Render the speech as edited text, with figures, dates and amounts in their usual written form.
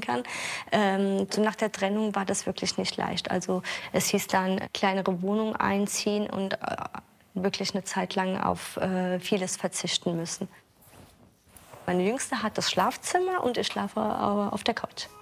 kann. So nach der Trennung war das wirklich nicht leicht. Also es hieß dann kleinere Wohnung einziehen und wirklich eine Zeit lang auf vieles verzichten müssen. Meine Jüngste hat das Schlafzimmer und ich schlafe auf der Couch.